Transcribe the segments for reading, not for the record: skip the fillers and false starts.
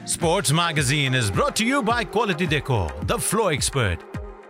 Sports Magazine is brought to you by Quality Decor, the Flow Expert.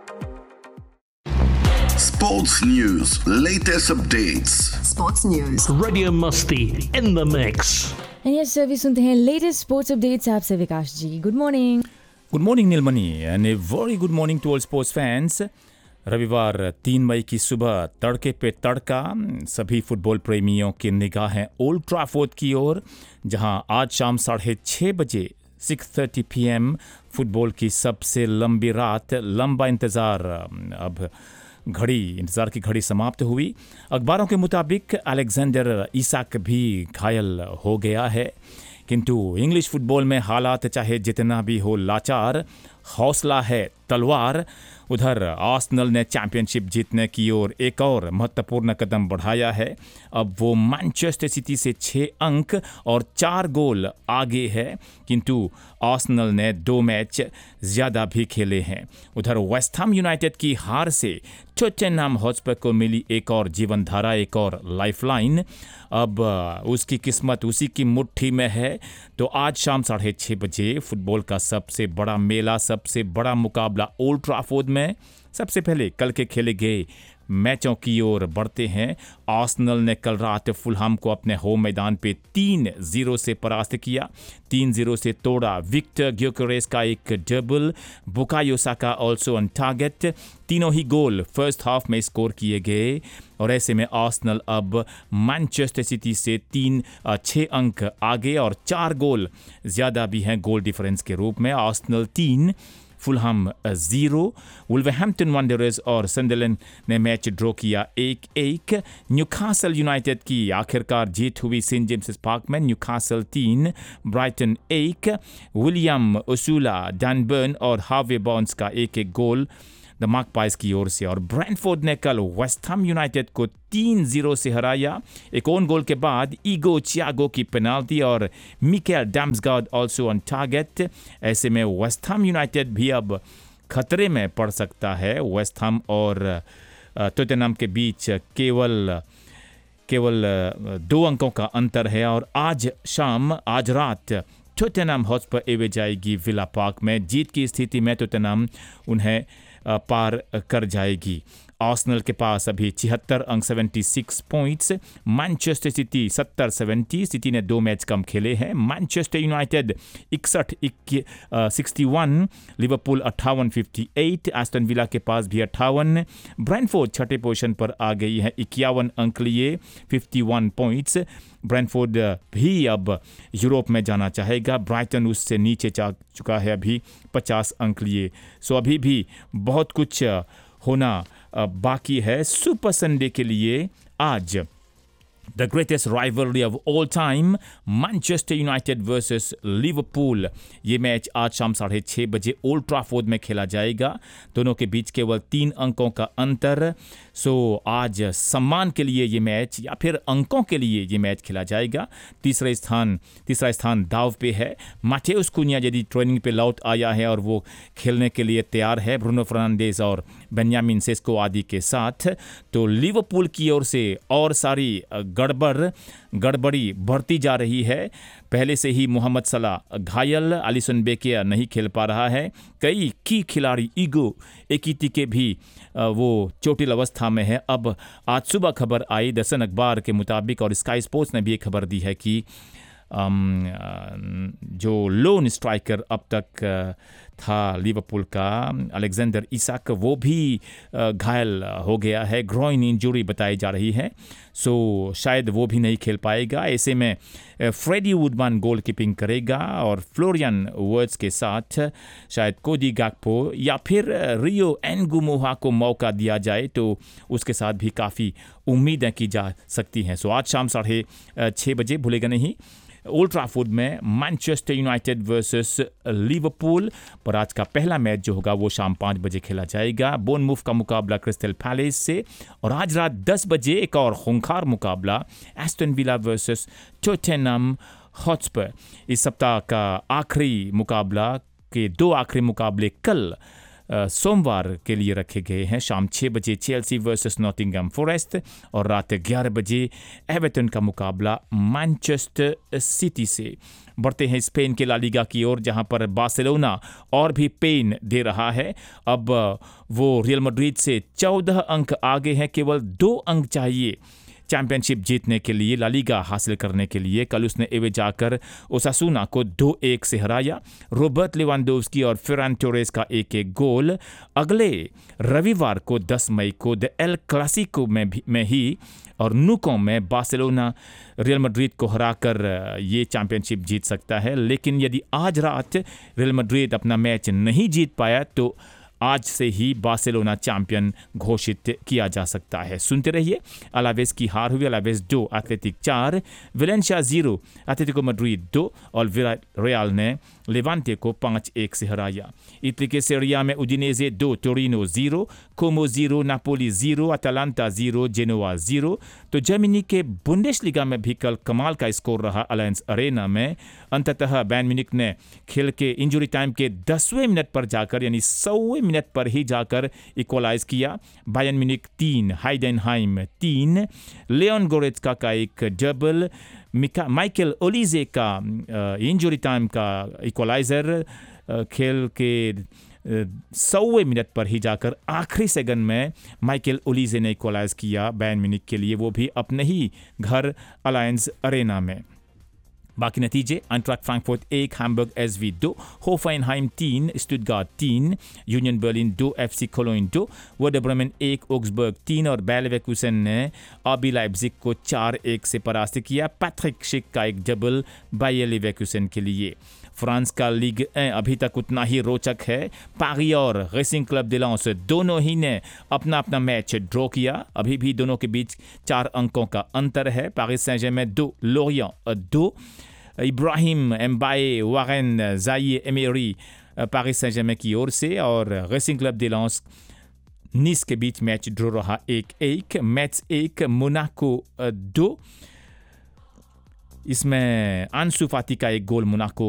Sports News, latest updates. Sports News. Radio Musti in the mix. And yes, sir, we सुनते हैं latest sports updates आपसे विकास जी. Good morning. Good morning Neelmani and a very good morning to all sports fans. रविवार 3 मई की सुबह तड़के पे तड़का सभी football प्रेमियों की निगाहें ओल्ड ट्रैफोर्ड की ओर, जहां आज शाम 6:30 बजे 6:30 PM फुटबॉल की सबसे लंबी रात, लंबा इंतज़ार, अब इंतज़ार की घड़ी समाप्त हुई. अखबारों के मुताबिक अलेक्जेंडर इसाक भी घायल हो गया है, किंतु इंग्लिश फुटबॉल में हालात चाहे जितना भी हो लाचार, हौसला है तलवार. उधर आर्सेनल ने चैंपियनशिप जीतने की ओर एक और महत्वपूर्ण कदम बढ़ाया है. अब वो मैनचेस्टर सिटी से 6 अंक और 4 गोल आगे है, किंतु आर्सेनल ने 2 मैच ज़्यादा भी खेले हैं. उधर वेस्ट हैम यूनाइटेड की हार से टॉटनहम हॉटस्पर को मिली एक और जीवन धारा, एक और लाइफलाइन. अब उसकी किस्मत उसी की मुट्ठी में है. तो आज शाम 6:30 बजे फुटबॉल का सबसे बड़ा मेला, सबसे बड़ा मुकाबला ओल्ड ट्रैफोर्ड में. सबसे पहले कल के खेले गए मैचों की ओर बढ़ते हैं. आर्सेनल ने कल रात फुलहम को अपने होम मैदान पे 3-0 से परास्त किया, 3-0 से तोड़ा. विक्टर ग्योकेरेस का एक double, Bukayo Saka also on target. तीनों ही गोल फर्स्ट हाफ में स्कोर किए गए और ऐसे में आर्सेनल अब मैनचेस्टर सिटी से 6 अंक आगे और 4 गोल ज़्यादा भी हैं गोल डिफरेंस के रूप में. Arsenal 3, Fulham 0. वुल्वरहैम्पटन वंडरर्स और सनडरलैंड ने मैच ड्रॉ किया 1-1. न्यूकासल यूनाइटेड की आखिरकार जीत हुई सेंट जेम्स पार्क में. Newcastle 3, Brighton 1. William ओसुला, Dan burn और हार्वे बार्न्स का 1-1 गोल द मैगपाइज की ओर से. और ब्रेंटफोर्ड ने कल वेस्ट हैम यूनाइटेड को 3-0 से हराया. एक ओन गोल के बाद ईगो चियागो की पेनाल्टी और मिकेल डैम्सगार्ड ऑल्सो ऑन टारगेट. ऐसे में वेस्ट हैम यूनाइटेड भी अब खतरे में पड़ सकता है. वेस्ट हैम और टॉटनहम के बीच केवल 2 अंकों का अंतर है. और आज रात टॉटनहम हॉटस्पर एवे जाएगी विला पार्क में. जीत की स्थिति में टॉटनहम उन्हें पार कर जाएगी. आर्सेनल के पास अभी 76 अंक 76 पॉइंट्स. मैनचेस्टर सिटी 70-70, सिटी ने 2 मैच कम खेले हैं. Manchester United 61, Liverpool 58-58, Aston villa के पास भी 58. ब्रेंटफोर्ड 6ठे पोजीशन पर आ गई है, 51 अंक लिए, 51 पॉइंट्स. ब्रेंटफोर्ड भी अब यूरोप में जाना चाहेगा. ब्राइटन उससे नीचे जा चुका है अभी 50 अंक लिए. सो अभी भी बहुत कुछ होना बाकी है. सुपर संडे के लिए आज the greatest rivalry of all time, Manchester United versus Liverpool. ये मैच आज शाम 6:30 बजे ओल्ड ट्रैफोर्ड में खेला जाएगा. दोनों के बीच केवल 3 अंकों का अंतर. सो आज सम्मान के लिए ये मैच या फिर अंकों के लिए ये मैच खेला जाएगा. तीसरा स्थान दाव पे है. माथेउस कुन्या यदि ट्रेनिंग पे लौट आया है और वो खेलने के लिए तैयार है ब्रूनो फर्नांडेज और बेंयामिन सेस्को आदि के साथ, तो लिवरपूल की ओर से और सारी गड़बड़ी बढ़ती जा रही है. पहले से ही मोहम्मद सलाह घायल, अलिसन बेकेयर नहीं खेल पा रहा है. कई की खिलाड़ी ईगो एकीतिके भी वो चोटिल अवस्था में है. अब आज सुबह खबर आई द सन अखबार के मुताबिक, और स्काई स्पोर्ट्स ने भी एक खबर दी है कि जो लोन स्ट्राइकर अब तक था लिवरपूल का, अलेक्जेंडर इसाक, वो भी घायल हो गया है. ग्रॉइन इंजरी बताई जा रही है. सो शायद वो भी नहीं खेल पाएगा. ऐसे में फ्रेडी वुडमैन गोलकीपिंग करेगा और फ्लोरियन वर्ड्स के साथ शायद कोडी गाकपो या फिर रियो एनगुमोहा को मौका दिया जाए तो उसके साथ भी काफ़ी उम्मीदें की जा सकती हैं. सो आज शाम 6:30 बजे, भूलेगा नहीं, ओल्ड ट्रैफोर्ड में मैनचेस्टर यूनाइटेड वर्सेस लिवरपूल. पर आज का पहला मैच जो होगा वो शाम 5 बजे खेला जाएगा. बोर्नमूथ का मुकाबला क्रिस्टल पैलेस से. और आज रात 10 बजे एक और खूंखार मुकाबला, Aston villa versus Tottenham Hotspur. इस सप्ताह का आखिरी मुकाबला के 2 आखिरी मुकाबले कल सोमवार के लिए रखे गए हैं। शाम 6 बजे चेल्सी वर्सेस नॉटिंघम फॉरेस्ट और रात 11 बजे एवर्टन का मुकाबला मैनचेस्टर सिटी से। बढ़ते हैं स्पेन के ला लीगा की ओर, जहां पर बार्सिलोना और भी पेन दे रहा है। अब वो रियल मैड्रिड से 14 अंक आगे हैं, केवल 2 अंक चाहिए चैंपियनशिप जीतने के लिए, ला लीगा हासिल करने के लिए। कल उसने एवे जाकर ओसासुना को 2-1 से हराया। रॉबर्ट लेवांडोव्स्की और फेरान टोरेस का 1-1 गोल। अगले रविवार को 10 मई को द एल क्लासिको में ही और नुको में बार्सिलोना रियल मैड्रिड को हराकर ये चैंपियनशिप जीत सकता है। लेकिन यदि आज रात रियल मैड्रिड अपना मैच नहीं जीत पाया तो आज से ही बार्सिलोना चैंपियन घोषित किया जा सकता है। सुनते रहिए। अलावेस की हार हुई, Alaves 2 athletic 4, Valencia 0 Atletico Madrid 2 और वियारियल ने लेवांटे को 5-1 से हराया। इटली के सेरिया में उडिनेजे 2 टोरिनो 0, कोमो 0 नापोली 0 अटालांटा 0 जेनोआ 0। तो जर्मनी के बुंडेसलीगा में भी कल कमाल का स्कोर रहा अलायंस अरेना में। अंततः बायर्न म्यूनिख ने खेल के इंजरी टाइम के 10वें मिनट पर जाकर यानी 100वें मिनट पर ही जाकर इक्वलाइज किया। Bayern Munich 3 हाइडेनहाइम 3। लियोन गोरेत्स्का का एक डबल, माइकल ओलीजे का इंजरी टाइम का इक्वलाइजर खेल के 100वें मिनट पर ही जाकर आखिरी सेकंड में माइकल ओलीजे ने इक्वलाइज किया बायर्न म्यूनिख के लिए, वो भी अपने ही घर अलायंस अरेना में। बाकी नतीजे: आइंट्राक्ट Frankfurt 1 Hamburg SV 2, होफेनहाइम 3 Stuttgart 3, union Berlin 2 FC colon 2, वर्डर Bremen 1 Augsburg 3 और बायर लेवरकुसेन ने आरबी लाइप्जिग को 4-1 से परास्त किया। पैट्रिक शिक का एक डबल बायर लेवरकुसेन के लिए। फ्रांस का लीग अभी तक उतना ही रोचक है। पारी और रेसिंग क्लब दे लेंस दोनों ही ने अपना अपना मैच ड्रॉ किया। अभी भी दोनों के बीच 4 अंकों का अंतर है। Paris Saint Germain 2 लोरियन 2। Ibrahim एम्बाए Warren जाइए एमेरी पेरिस सेंट जर्मेन की ओर से और रेसिंग क्लब दे लेंस नीस के बीच मैच ड्रॉ रहा 1-1। Match 1 Monaco 2। इसमें अंसु फाती का एक गोल मोनाको